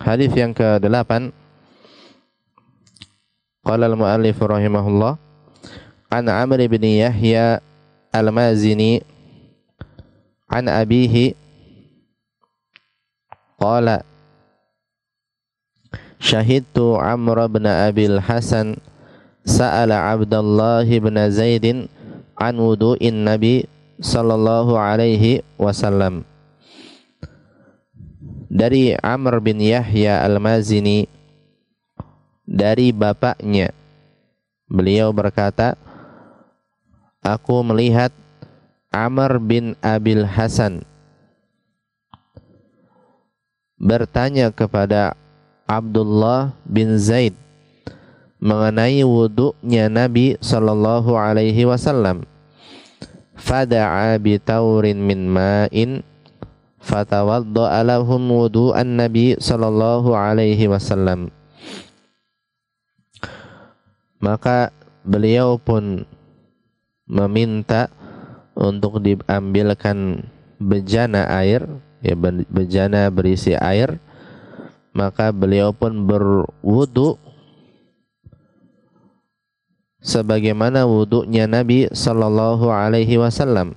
Hadis yang ke-8, qala al-mu'allif rahimahullah, an Amr bin Yahya al-Mazini an abihi qala syahidtu Amr bin Abil Hasan sa'ala Abdullah bin Zaidin an wudu'in Nabi sallallahu alaihi wasallam. Dari Amr bin Yahya al-Mazini, dari bapaknya, beliau berkata, aku melihat Amr bin Abil Hasan bertanya kepada Abdullah bin Zaid mengenai wudu'nya Nabi sallallahu alaihi wasallam. Fada'a bi taurin min ma'in fatawadda'a lahum wudu'an Nabi sallallahu alaihi wasallam. Maka beliau pun meminta untuk diambilkan bejana air, ya, bejana berisi air. Maka beliau pun berwudu sebagaimana wudu'nya Nabi sallallahu alaihi wasallam.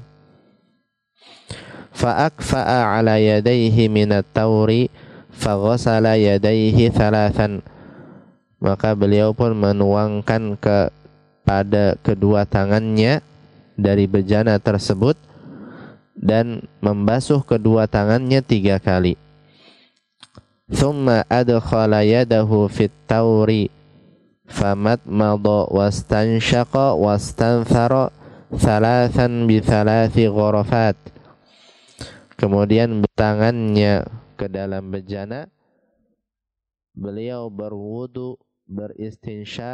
Fa'akfa'a ala yadayhi minat tawri faghasala yadayhi thalathan. Maka beliau pun menuangkan pada kedua tangannya dari bejana tersebut dan membasuh kedua tangannya 3 kali. Thumma adkhala yadahu fit tawri famadmada wastanshaqa wastanthara thalathan bi thalathi ghurafat. Kemudian tangannya ke dalam bejana, beliau berwudu, beristinsya